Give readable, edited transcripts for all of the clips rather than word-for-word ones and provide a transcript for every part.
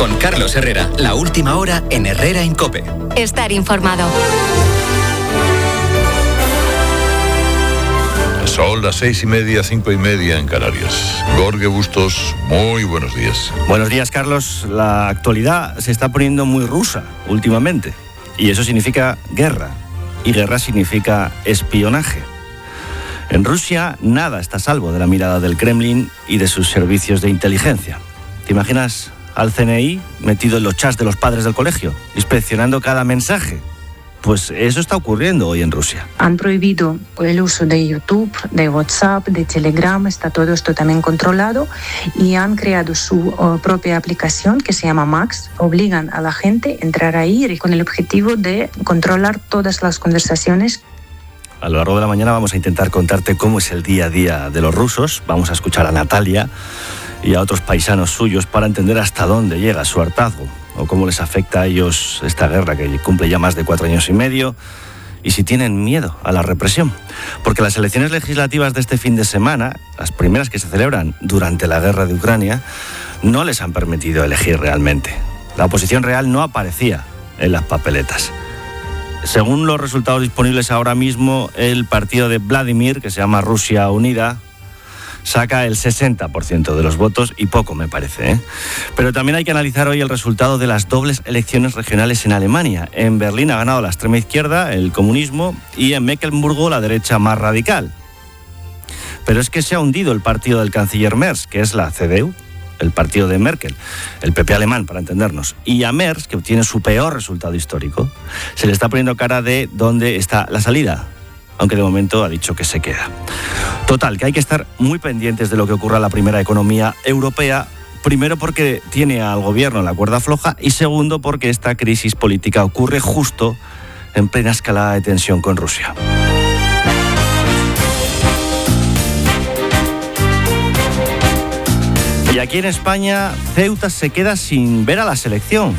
Con Carlos Herrera, la última hora en Herrera en COPE. Estar informado. Son las 6:30, 5:30 en Canarias. Jorge Bustos, muy buenos días. Buenos días, Carlos. La actualidad se está poniendo muy rusa últimamente. Y eso significa guerra. Y guerra significa espionaje. En Rusia nada está a salvo de la mirada del Kremlin y de sus servicios de inteligencia. ¿Te imaginas al CNI metido en los chats de los padres del colegio, inspeccionando cada mensaje? Pues eso está ocurriendo hoy en Rusia. Han prohibido el uso de YouTube, de WhatsApp, de Telegram, está todo esto también controlado, y han creado su propia aplicación que se llama Max. Obligan a la gente a entrar ahí con el objetivo de controlar todas las conversaciones. A lo largo de la mañana vamos a intentar contarte cómo es el día a día de los rusos. Vamos a escuchar a Natalia y a otros paisanos suyos para entender hasta dónde llega su hartazgo o cómo les afecta a ellos esta guerra que cumple ya más de 4 años y medio, y si tienen miedo a la represión. Porque las elecciones legislativas de este fin de semana, las primeras que se celebran durante la guerra de Ucrania, no les han permitido elegir realmente. La oposición real no aparecía en las papeletas. Según los resultados disponibles ahora mismo, el partido de Vladimir, que se llama Rusia Unida, saca el 60% de los votos, y poco me parece, ¿eh? Pero también hay que analizar hoy el resultado de las dobles elecciones regionales en Alemania. En Berlín ha ganado la extrema izquierda, el comunismo, y en Mecklemburgo la derecha más radical. Pero es que se ha hundido el partido del canciller Merz, que es la CDU, el partido de Merkel, el PP alemán, para entendernos. Y a Merz, que obtiene su peor resultado histórico, se le está poniendo cara de dónde está la salida, aunque de momento ha dicho que se queda. Total, que hay que estar muy pendientes de lo que ocurra en la primera economía europea, primero porque tiene al gobierno en la cuerda floja, y segundo porque esta crisis política ocurre justo en plena escalada de tensión con Rusia. Y aquí en España, Ceuta se queda sin ver a la selección.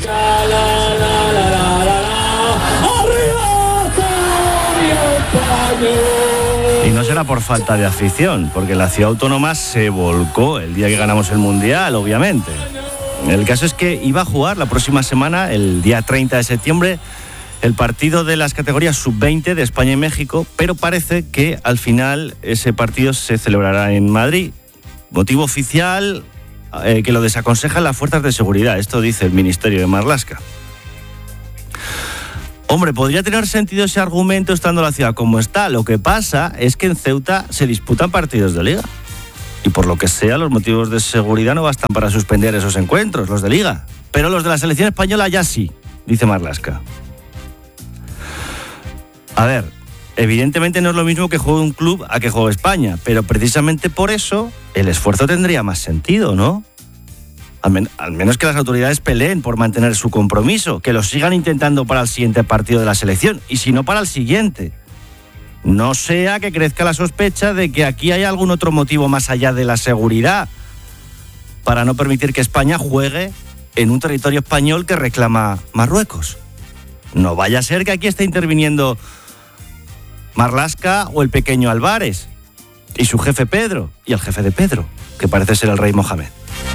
Y no será por falta de afición, porque la ciudad autónoma se volcó el día que ganamos el Mundial, obviamente. El caso es que iba a jugar la próxima semana, el día 30 de septiembre, el partido de las categorías sub-20 de España y México, pero parece que al final ese partido se celebrará en Madrid. Motivo oficial que lo desaconsejan las fuerzas de seguridad. Esto dice el Ministerio de Marlaska. Hombre, podría tener sentido ese argumento estando la ciudad como está. Lo que pasa es que en Ceuta se disputan partidos de Liga. Y por lo que sea, los motivos de seguridad no bastan para suspender esos encuentros, los de Liga. Pero los de la selección española ya sí, dice Marlaska. A ver, evidentemente no es lo mismo que juegue un club a que juegue España, pero precisamente por eso el esfuerzo tendría más sentido, ¿no? Al menos que las autoridades peleen por mantener su compromiso, que lo sigan intentando para el siguiente partido de la selección, y si no, para el siguiente. No sea que crezca la sospecha de que aquí hay algún otro motivo más allá de la seguridad para no permitir que España juegue en un territorio español que reclama Marruecos. No vaya a ser que aquí esté interviniendo Marlaska o el pequeño Álvarez y su jefe Pedro y el jefe de Pedro, que parece ser el rey Mohamed.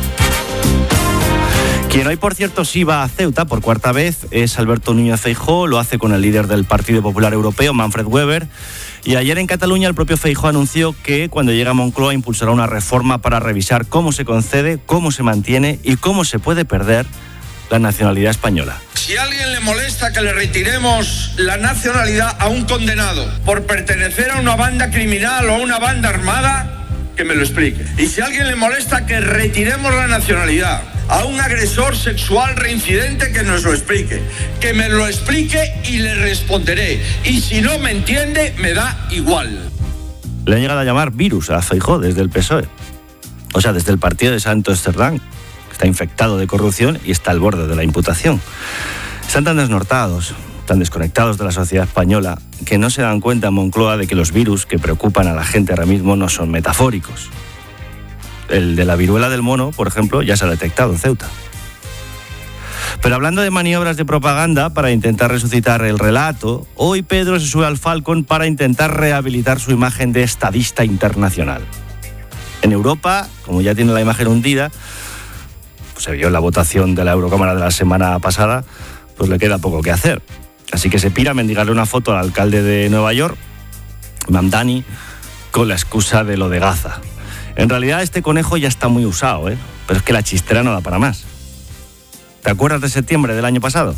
Quien hoy, por cierto, sí va a Ceuta por cuarta vez es Alberto Núñez Feijóo. Lo hace con el líder del Partido Popular Europeo, Manfred Weber. Y ayer en Cataluña el propio Feijóo anunció que cuando llegue a Moncloa impulsará una reforma para revisar cómo se concede, cómo se mantiene y cómo se puede perder la nacionalidad española. Si a alguien le molesta que le retiremos la nacionalidad a un condenado por pertenecer a una banda criminal o a una banda armada, que me lo explique. Y si a alguien le molesta que retiremos la nacionalidad a un agresor sexual reincidente, que nos lo explique. Que me lo explique y le responderé. Y si no me entiende, me da igual. Le han llegado a llamar virus a Feijóo desde el PSOE. O sea, desde el partido de Santos Cerdán, que está infectado de corrupción y está al borde de la imputación. Están tan desnortados, tan desconectados de la sociedad española, que no se dan cuenta en Moncloa de que los virus que preocupan a la gente ahora mismo no son metafóricos. El de la viruela del mono, por ejemplo, ya se ha detectado en Ceuta. Pero hablando de maniobras de propaganda para intentar resucitar el relato, hoy Pedro se sube al Falcon para intentar rehabilitar su imagen de estadista internacional. En Europa, como ya tiene la imagen hundida, pues se vio en la votación de la Eurocámara de la semana pasada, pues le queda poco que hacer. Así que se pira a mendigarle una foto al alcalde de Nueva York, Mamdani, con la excusa de lo de Gaza. En realidad este conejo ya está muy usado, pero es que la chistera no da para más. ¿Te acuerdas de septiembre del año pasado?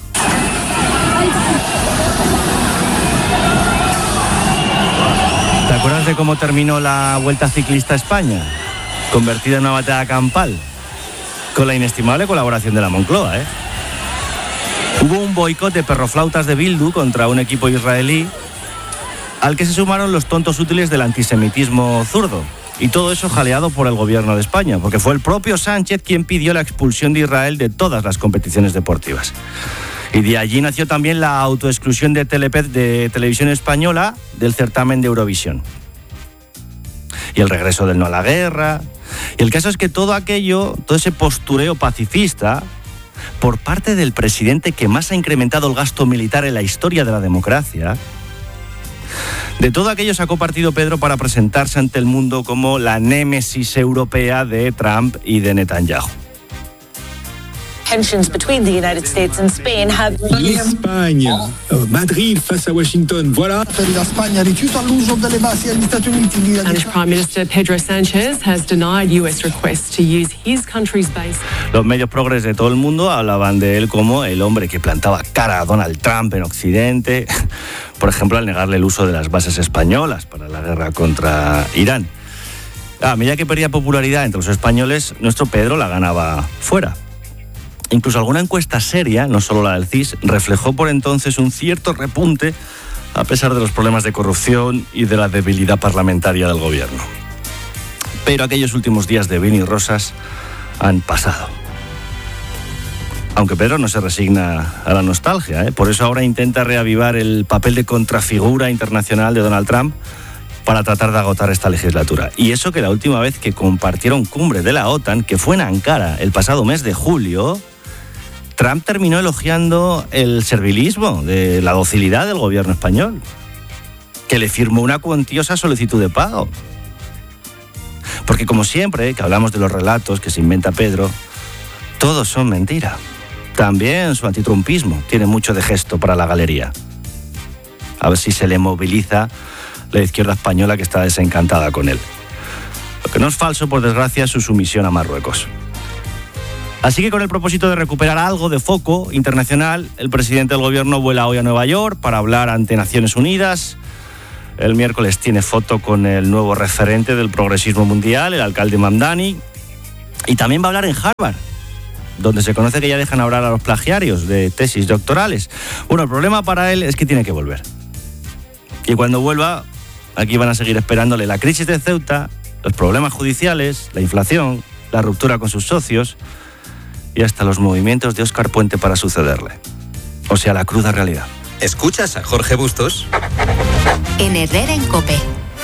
¿Te acuerdas de cómo terminó la Vuelta Ciclista a España? Convertida en una batalla campal, con la inestimable colaboración de la Moncloa, Hubo un boicot de perroflautas de Bildu contra un equipo israelí, al que se sumaron los tontos útiles del antisemitismo zurdo. Y todo eso jaleado por el gobierno de España, porque fue el propio Sánchez quien pidió la expulsión de Israel de todas las competiciones deportivas. Y de allí nació también la autoexclusión de Televisión Española del certamen de Eurovisión. Y el regreso del no a la guerra. Y el caso es que todo ese postureo pacifista, por parte del presidente que más ha incrementado el gasto militar en la historia de la democracia, de todo aquello sacó partido Pedro para presentarse ante el mundo como la némesis europea de Trump y de Netanyahu. Tensions between the United States and Spain have... L'Espagne, Madrid face a Washington, voilà. L'Espagne rifiuta l'uso delle basi agli Stati Uniti. Spanish Prime Minister Pedro Sánchez has denied US requests to use his country's base. Los medios progres de todo el mundo hablaban de él como el hombre que plantaba cara a Donald Trump en Occidente, por ejemplo, al negarle el uso de las bases españolas para la guerra contra Irán. A medida que perdía popularidad entre los españoles, nuestro Pedro la ganaba fuera. Incluso alguna encuesta seria, no solo la del CIS, reflejó por entonces un cierto repunte a pesar de los problemas de corrupción y de la debilidad parlamentaria del gobierno. Pero aquellos últimos días de vino y rosas han pasado. Aunque Pedro no se resigna a la nostalgia, por eso ahora intenta reavivar el papel de contrafigura internacional de Donald Trump para tratar de agotar esta legislatura. Y eso que la última vez que compartieron cumbre de la OTAN, que fue en Ankara el pasado mes de julio, Trump terminó elogiando el servilismo, de la docilidad del gobierno español, que le firmó una cuantiosa solicitud de pago. Porque como siempre, que hablamos de los relatos que se inventa Pedro, todos son mentira. También su antitrumpismo tiene mucho de gesto para la galería. A ver si se le moviliza la izquierda española, que está desencantada con él. Lo que no es falso, por desgracia, es su sumisión a Marruecos. Así que con el propósito de recuperar algo de foco internacional, el presidente del gobierno vuela hoy a Nueva York para hablar ante Naciones Unidas. El miércoles tiene foto con el nuevo referente del progresismo mundial, el alcalde Mamdani. Y también va a hablar en Harvard, donde se conoce que ya dejan hablar a los plagiarios de tesis doctorales. Bueno, el problema para él es que tiene que volver. Y cuando vuelva, aquí van a seguir esperándole la crisis de Ceuta, los problemas judiciales, la inflación, la ruptura con sus socios y hasta los movimientos de Óscar Puente para sucederle. O sea, la cruda realidad. ¿Escuchas a Jorge Bustos? En Herrera en COPE.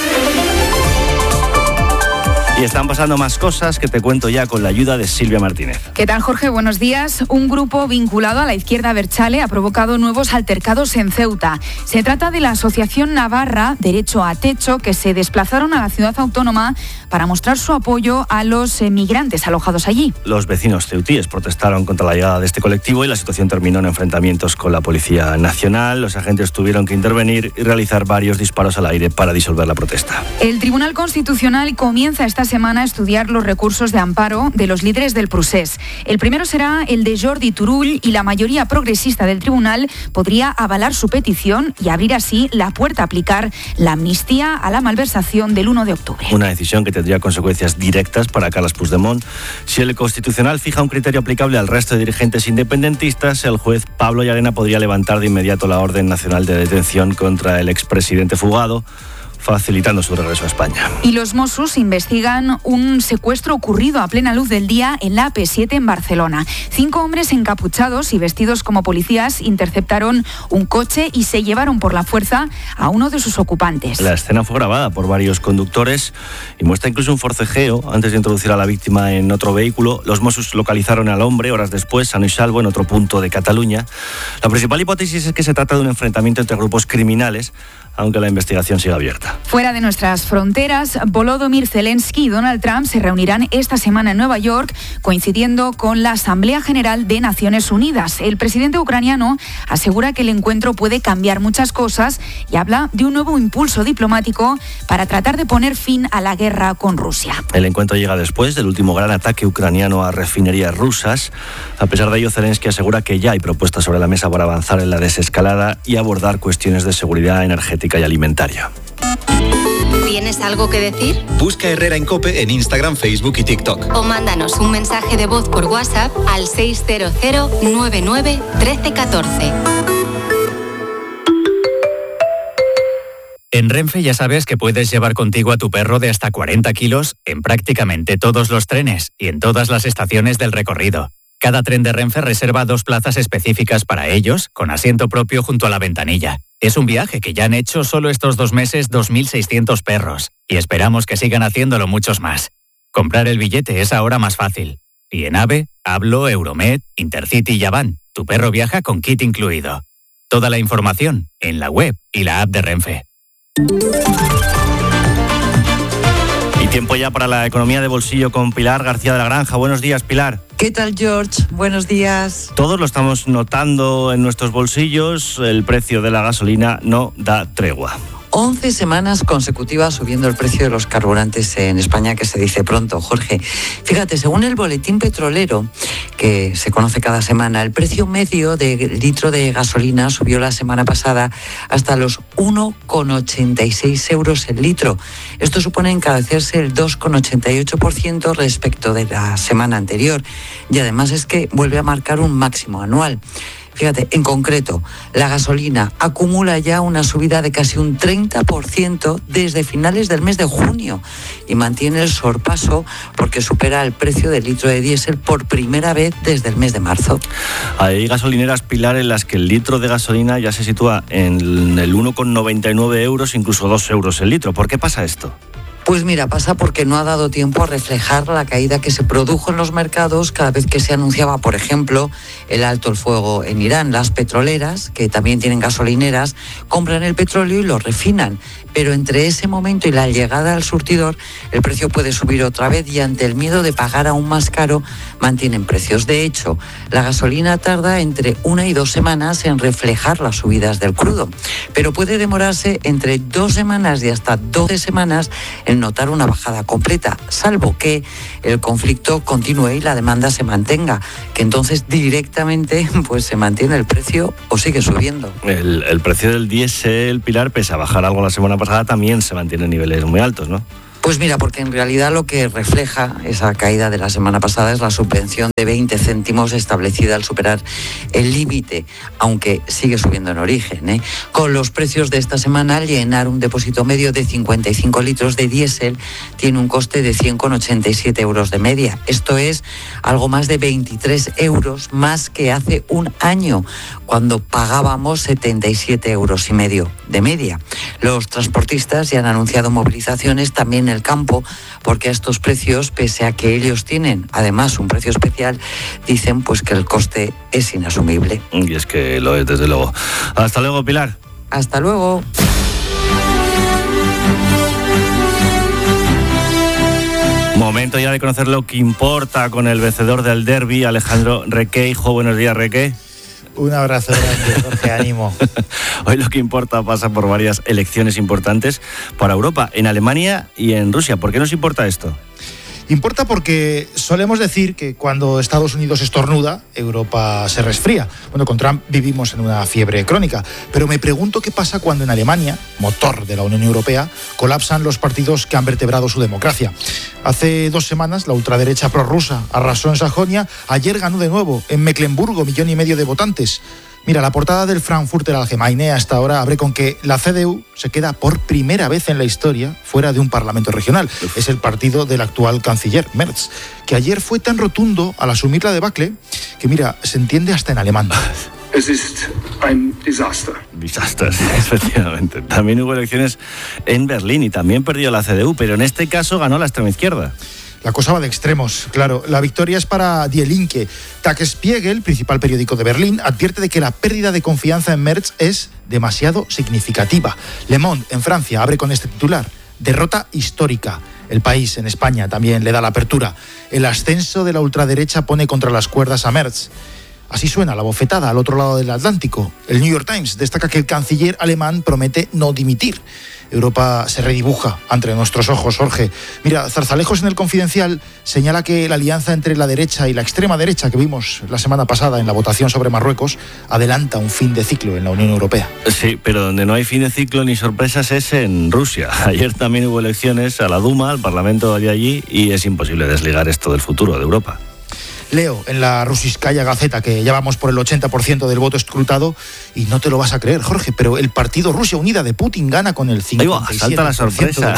Y están pasando más cosas que te cuento ya con la ayuda de Silvia Martínez. ¿Qué tal, Jorge? Buenos días. Un grupo vinculado a la izquierda abertzale ha provocado nuevos altercados en Ceuta. Se trata de la Asociación Navarra Derecho a Techo, que se desplazaron a la ciudad autónoma para mostrar su apoyo a los migrantes alojados allí. Los vecinos ceutíes protestaron contra la llegada de este colectivo y la situación terminó en enfrentamientos con la Policía Nacional. Los agentes tuvieron que intervenir y realizar varios disparos al aire para disolver la protesta. El Tribunal Constitucional comienza esta semana a estudiar los recursos de amparo de los líderes del procés. El primero será el de Jordi Turull y la mayoría progresista del tribunal podría avalar su petición y abrir así la puerta a aplicar la amnistía a la malversación del 1 de octubre. Una decisión que tendría consecuencias directas para Carles Puigdemont. Si el Constitucional fija un criterio aplicable al resto de dirigentes independentistas, el juez Pablo Llarena podría levantar de inmediato la orden nacional de detención contra el expresidente fugado, facilitando su regreso a España. Y los Mossos investigan un secuestro ocurrido a plena luz del día en la AP7 en Barcelona. 5 hombres encapuchados y vestidos como policías interceptaron un coche y se llevaron por la fuerza a uno de sus ocupantes. La escena fue grabada por varios conductores y muestra incluso un forcejeo antes de introducir a la víctima en otro vehículo. Los Mossos localizaron al hombre horas después, sano y salvo, en otro punto de Cataluña. La principal hipótesis es que se trata de un enfrentamiento entre grupos criminales aunque la investigación siga abierta. Fuera de nuestras fronteras, Volodymyr Zelensky y Donald Trump se reunirán esta semana en Nueva York, coincidiendo con la Asamblea General de Naciones Unidas. El presidente ucraniano asegura que el encuentro puede cambiar muchas cosas y habla de un nuevo impulso diplomático para tratar de poner fin a la guerra con Rusia. El encuentro llega después del último gran ataque ucraniano a refinerías rusas. A pesar de ello, Zelensky asegura que ya hay propuestas sobre la mesa para avanzar en la desescalada y abordar cuestiones de seguridad energética y alimentaria. ¿Tienes algo que decir? Busca Herrera en COPE en Instagram, Facebook y TikTok. O mándanos un mensaje de voz por WhatsApp al 600 99 13 14. En Renfe ya sabes que puedes llevar contigo a tu perro de hasta 40 kilos en prácticamente todos los trenes y en todas las estaciones del recorrido. Cada tren de Renfe reserva 2 plazas específicas para ellos, con asiento propio junto a la ventanilla. Es un viaje que ya han hecho solo estos 2 meses 2.600 perros, y esperamos que sigan haciéndolo muchos más. Comprar el billete es ahora más fácil. Y en AVE, Hablo, Euromed, Intercity y Avan, tu perro viaja con kit incluido. Toda la información en la web y la app de Renfe. Y tiempo ya para la economía de bolsillo con Pilar García de la Granja. Buenos días, Pilar. ¿Qué tal, George? Buenos días. Todos lo estamos notando en nuestros bolsillos. El precio de la gasolina no da tregua. 11 semanas consecutivas subiendo el precio de los carburantes en España, que se dice pronto, Jorge. Fíjate, según el boletín petrolero, que se conoce cada semana, el precio medio de litro de gasolina subió la semana pasada hasta los 1,86 euros el litro. Esto supone encarecerse el 2,88% respecto de la semana anterior. Y además es que vuelve a marcar un máximo anual. Fíjate, en concreto, la gasolina acumula ya una subida de casi un 30% desde finales del mes de junio y mantiene el sorpaso porque supera el precio del litro de diésel por primera vez desde el mes de marzo. Hay gasolineras, Pilar, en las que el litro de gasolina ya se sitúa en el 1,99 euros, incluso 2 euros el litro. ¿Por qué pasa esto? Pues mira, pasa porque no ha dado tiempo a reflejar la caída que se produjo en los mercados cada vez que se anunciaba, por ejemplo, el alto el fuego en Irán. Las petroleras, que también tienen gasolineras, compran el petróleo y lo refinan. Pero entre ese momento y la llegada al surtidor, el precio puede subir otra vez y ante el miedo de pagar aún más caro, mantienen precios. De hecho, la gasolina tarda entre 1 y 2 semanas en reflejar las subidas del crudo, pero puede demorarse entre 2 semanas y hasta 12 semanas en notar una bajada completa, salvo que el conflicto continúe y la demanda se mantenga, que entonces directamente pues se mantiene el precio o sigue subiendo. El precio del diésel, Pilar, pese a bajar algo la semana pasada, también se mantiene en niveles muy altos, ¿no? Pues mira, porque en realidad lo que refleja esa caída de la semana pasada es la subvención de 20 céntimos establecida al superar el límite, aunque sigue subiendo en origen, Con los precios de esta semana, llenar un depósito medio de 55 litros de diésel tiene un coste de 100,87 euros de media. Esto es algo más de 23 euros más que hace un año, cuando pagábamos 77,5 euros de media. Los transportistas ya han anunciado movilizaciones también en el campo, porque a estos precios, pese a que ellos tienen además un precio especial, dicen pues que el coste es inasumible. Y es que lo es, desde luego. Hasta luego, Pilar. Hasta luego. Momento ya de conocer lo que importa con el vencedor del derbi, Alejandro Requeijo. Buenos días, Reque. Un abrazo grande, Jorge, ánimo. Hoy lo que importa pasa por varias elecciones importantes para Europa, en Alemania y en Rusia. ¿Por qué nos importa esto? Importa porque solemos decir que cuando Estados Unidos estornuda, Europa se resfría. Bueno, con Trump vivimos en una fiebre crónica, pero me pregunto qué pasa cuando en Alemania, motor de la Unión Europea, colapsan los partidos que han vertebrado su democracia. Hace 2 semanas la ultraderecha prorrusa arrasó en Sajonia, ayer ganó de nuevo en Mecklemburgo 1,5 millones de votantes. Mira, la portada del Frankfurter Allgemeine hasta ahora abre con que la CDU se queda por primera vez en la historia fuera de un parlamento regional. Es el partido del actual canciller Merz, que ayer fue tan rotundo al asumir la debacle que, mira, se entiende hasta en alemán. Es ist ein Desaster. Desastre, efectivamente. También hubo elecciones en Berlín y también perdió la CDU, pero en este caso ganó la extrema izquierda. La cosa va de extremos, claro. La victoria es para Die Linke. Tagesspiegel, principal periódico de Berlín, advierte de que la pérdida de confianza en Merz es demasiado significativa. Le Monde, en Francia, abre con este titular: derrota histórica. El País, en España, también le da la apertura. El ascenso de la ultraderecha pone contra las cuerdas a Merz. Así suena la bofetada al otro lado del Atlántico. El New York Times destaca que el canciller alemán promete no dimitir. Europa se redibuja ante nuestros ojos, Jorge. Mira, Zarzalejos en El Confidencial señala que la alianza entre la derecha y la extrema derecha que vimos la semana pasada en la votación sobre Marruecos adelanta un fin de ciclo en la Unión Europea. Sí, pero donde no hay fin de ciclo ni sorpresas es en Rusia. Ayer también hubo elecciones a la Duma, al Parlamento de allí, y es imposible desligar esto del futuro de Europa. Leo en la Rusiskaya Gazeta que ya vamos por el 80% del voto escrutado y no te lo vas a creer, Jorge, pero el partido Rusia Unida de Putin gana con el 57%. Salta la sorpresa.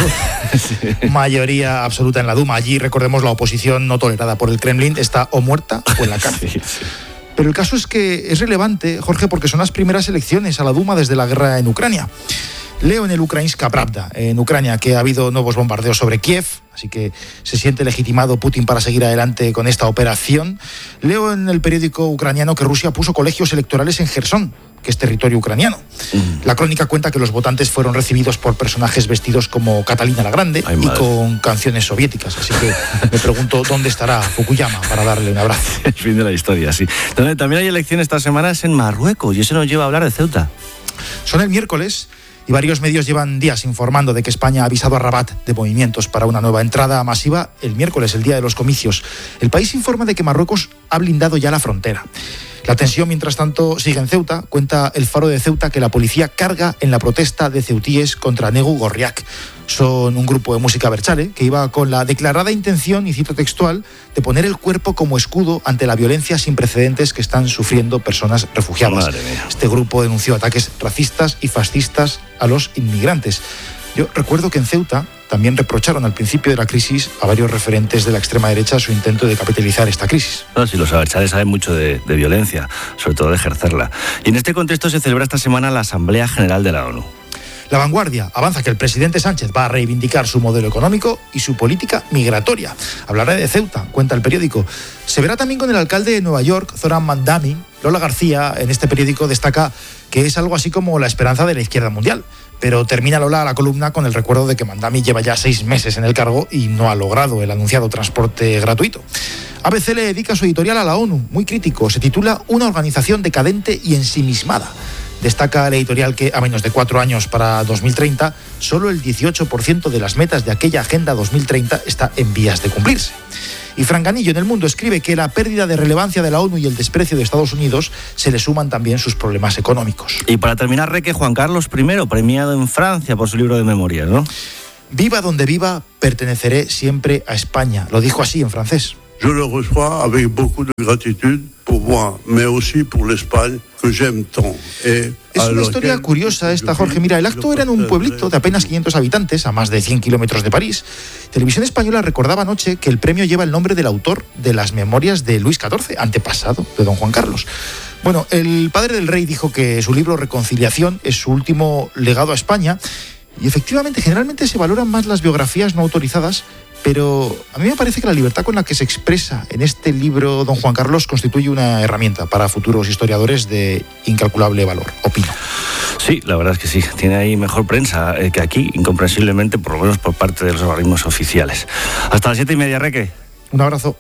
Sí. Mayoría absoluta en la Duma. Allí, recordemos, la oposición no tolerada por el Kremlin está o muerta o en la cárcel. Sí. Pero el caso es que es relevante, Jorge, porque son las primeras elecciones a la Duma desde la guerra en Ucrania. Leo en el Ukrainska Pravda, en Ucrania, que ha habido nuevos bombardeos sobre Kiev, así que se siente legitimado Putin para seguir adelante con esta operación. Leo en el periódico ucraniano que Rusia puso colegios electorales en Jersón, que es territorio ucraniano. La crónica cuenta que los votantes fueron recibidos por personajes vestidos como Catalina la Grande y con canciones soviéticas, así que me pregunto dónde estará Fukuyama para darle un abrazo. El fin de la historia, sí. Donde también hay elecciones esta semana es en Marruecos, y eso nos lleva a hablar de Ceuta. Son el miércoles. Y varios medios llevan días informando de que España ha avisado a Rabat de movimientos para una nueva entrada masiva el miércoles, el día de los comicios. El País informa de que Marruecos ha blindado ya la frontera. La tensión, mientras tanto, sigue en Ceuta. Cuenta el Faro de Ceuta que la policía carga en la protesta de ceutíes contra Negu Gorriak. Son un grupo de música berchale que iba con la declarada intención, y cito textual, de poner el cuerpo como escudo ante la violencia sin precedentes que están sufriendo personas refugiadas. Este grupo denunció ataques racistas y fascistas a los inmigrantes. Yo recuerdo que en Ceuta también reprocharon al principio de la crisis a varios referentes de la extrema derecha su intento de capitalizar esta crisis. No, si los abertzales saben mucho de violencia, sobre todo de ejercerla. Y en este contexto se celebra esta semana la Asamblea General de la ONU. La Vanguardia avanza que el presidente Sánchez va a reivindicar su modelo económico y su política migratoria. Hablará de Ceuta, cuenta el periódico. Se verá también con el alcalde de Nueva York, Zoran Mandami. Lola García, en este periódico, destaca que es algo así como la esperanza de la izquierda mundial. Pero termina Lola la columna con el recuerdo de que Mandami lleva ya 6 meses en el cargo y no ha logrado el anunciado transporte gratuito. ABC le dedica su editorial a la ONU, muy crítico. Se titula Una organización decadente y ensimismada. Destaca el editorial que a menos de 4 años para 2030, solo el 18% de las metas de aquella Agenda 2030 está en vías de cumplirse. Y Franganillo en El Mundo escribe que la pérdida de relevancia de la ONU y el desprecio de Estados Unidos se le suman también sus problemas económicos. Y para terminar, Reque, Juan Carlos I, premiado en Francia por su libro de memorias, ¿no? Viva donde viva, perteneceré siempre a España. Lo dijo así en francés. Je le reçois avec beaucoup de gratitude pour moi, mais aussi pour l'Espagne que j'aime tant. Es una historia curiosa esta, Jorge. Mira, el acto era en un pueblito de apenas 500 habitantes, a más de 100 kilómetros de París. Televisión Española recordaba anoche que el premio lleva el nombre del autor de las memorias de Luis XIV, antepasado de don Juan Carlos. Bueno, el padre del rey dijo que su libro Reconciliación es su último legado a España. Y efectivamente, generalmente se valoran más las biografías no autorizadas, pero a mí me parece que la libertad con la que se expresa en este libro don Juan Carlos constituye una herramienta para futuros historiadores de incalculable valor, opino. Sí, la verdad es que sí, tiene ahí mejor prensa que aquí, incomprensiblemente, por lo menos por parte de los organismos oficiales. Hasta las 7:30, Reque. Un abrazo.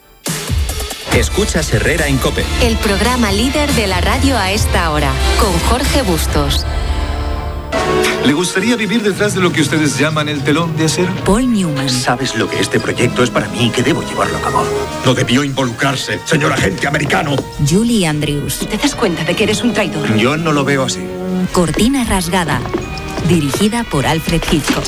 Escuchas Herrera en COPE. El programa líder de la radio a esta hora, con Jorge Bustos. ¿Le gustaría vivir detrás de lo que ustedes llaman el telón de acero? Paul Newman. ¿Sabes lo que este proyecto es para mí y que debo llevarlo a cabo? No debió involucrarse, señor agente americano. Julie Andrews. ¿Te das cuenta de que eres un traidor? Yo no lo veo así. Cortina rasgada. Dirigida por Alfred Hitchcock.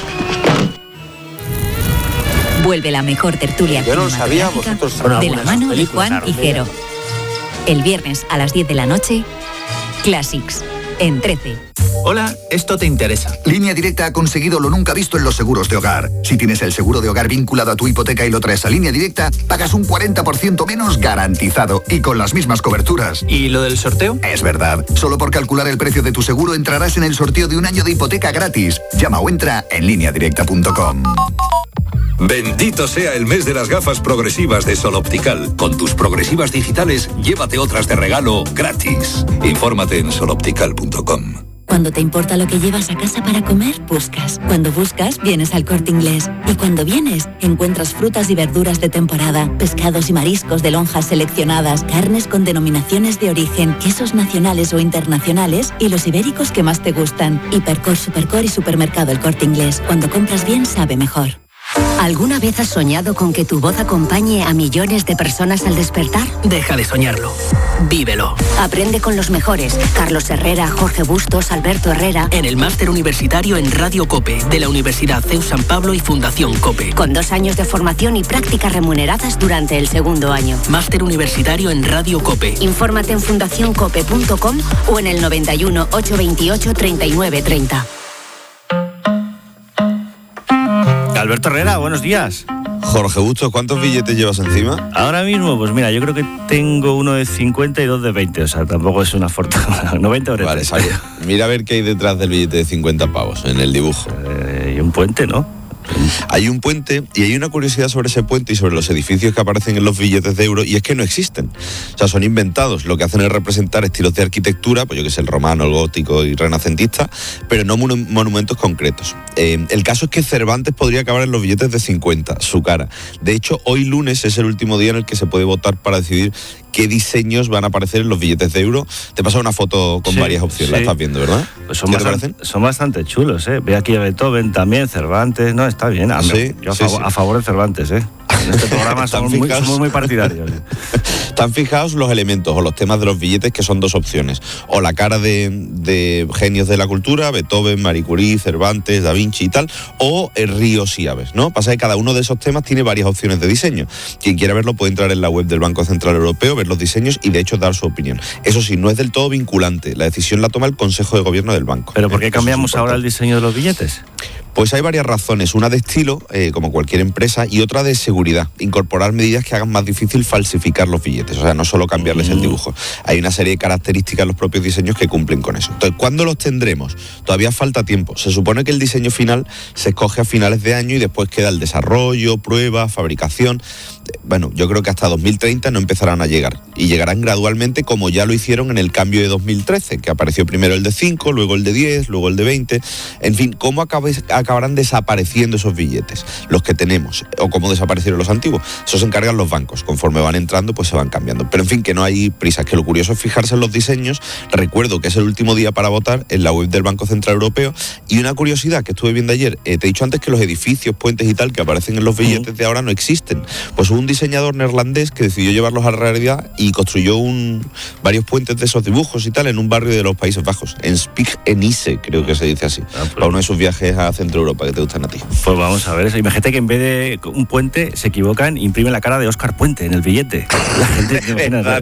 Vuelve la mejor tertulia Yo no lo sabía, vosotros de la mano de Juan Higuero. El viernes a las 10 de la noche, Classics, en 13. Hola, esto te interesa. Línea Directa ha conseguido lo nunca visto en los seguros de hogar. Si tienes el seguro de hogar vinculado a tu hipoteca y lo traes a Línea Directa, pagas un 40% menos garantizado y con las mismas coberturas. ¿Y lo del sorteo? Es verdad. Solo por calcular el precio de tu seguro entrarás en el sorteo de un año de hipoteca gratis. Llama o entra en lineadirecta.com. Bendito sea el mes de las gafas progresivas de Sol Optical. Con tus progresivas digitales, llévate otras de regalo gratis. Infórmate en soloptical.com. Cuando te importa lo que llevas a casa para comer, buscas. Cuando buscas, vienes al Corte Inglés. Y cuando vienes, encuentras frutas y verduras de temporada, pescados y mariscos de lonjas seleccionadas, carnes con denominaciones de origen, quesos nacionales o internacionales y los ibéricos que más te gustan. Hipercor, Supercor y Supermercado El Corte Inglés. Cuando compras bien, sabe mejor. ¿Alguna vez has soñado con que tu voz acompañe a millones de personas al despertar? Deja de soñarlo. Vívelo. Aprende con los mejores. Carlos Herrera, Jorge Bustos, Alberto Herrera. En el máster universitario en Radio COPE, de la Universidad CEU San Pablo y Fundación COPE. Con 2 años de formación y prácticas remuneradas durante el 2º año. Máster universitario en Radio COPE. Infórmate en fundacioncope.com o en el 91 828 3930. Alberto Herrera, buenos días. Jorge Bustos, ¿cuántos billetes llevas encima? Ahora mismo, pues mira, yo creo que tengo uno de 50 y 2 de 20, o sea, tampoco es una fortuna. 90 euros. Vale, mira a ver qué hay detrás del billete de 50 pavos, en el dibujo. Y un puente, ¿no? Hay un puente y hay una curiosidad sobre ese puente y sobre los edificios que aparecen en los billetes de euro, y es que no existen. O sea, son inventados. Lo que hacen es representar estilos de arquitectura, pues yo que sé, el romano, el gótico y renacentista, pero no monumentos concretos. El caso es que Cervantes podría acabar en los billetes de 50, su cara. De hecho, hoy lunes es el último día en el que se puede votar para decidir qué diseños van a aparecer en los billetes de euro. Te pasa una foto con varias opciones, sí. La estás viendo, ¿verdad? Pues son bastante chulos, ¿eh? Ve aquí a Beethoven también, Cervantes, no, está bien. Yo a favor de Cervantes, ¿eh? En este programa somos muy partidarios. Están fijados los elementos o los temas de los billetes, que son 2 opciones. O la cara de genios de la cultura, Beethoven, Marie Curie, Cervantes, Da Vinci y tal, o ríos y aves, ¿no? Pasa que cada uno de esos temas tiene varias opciones de diseño. Quien quiera verlo puede entrar en la web del Banco Central Europeo, ver los diseños y de hecho dar su opinión. Eso sí, no es del todo vinculante. La decisión la toma el Consejo de Gobierno del banco. ¿Pero por qué cambiamos ahora el diseño de los billetes? Pues hay varias razones, una de estilo, como cualquier empresa, y otra de seguridad, incorporar medidas que hagan más difícil falsificar los billetes, o sea, no solo cambiarles el dibujo. Hay una serie de características en los propios diseños que cumplen con eso. Entonces, ¿cuándo los tendremos? Todavía falta tiempo. Se supone que el diseño final se escoge a finales de año y después queda el desarrollo, pruebas, fabricación. Bueno, yo creo que hasta 2030 no empezarán a llegar, y llegarán gradualmente, como ya lo hicieron en el cambio de 2013, que apareció primero el de 5, luego el de 10, luego el de 20. En fin, ¿cómo acabarán desapareciendo esos billetes, los que tenemos, o cómo desaparecieron los antiguos? Eso se encargan los bancos. Conforme van entrando, pues se van cambiando. Pero en fin, que no hay prisa, que lo curioso es fijarse en los diseños. Recuerdo que es el último día para votar en la web del Banco Central Europeo. Y una curiosidad que estuve viendo ayer, te he dicho antes que los edificios, puentes y tal que aparecen en los billetes de ahora no existen. Pues hubo un diseñador neerlandés que decidió llevarlos a la realidad y construyó varios puentes de esos dibujos y tal en un barrio de los Países Bajos, en Spijk-Enisse, creo que se dice así, para uno de sus viajes a Centro Europa que te gustan a ti. Pues vamos a ver eso. Imagínate que en vez de un puente se equivocan, imprimen la cara de Óscar Puente en el billete. La gente,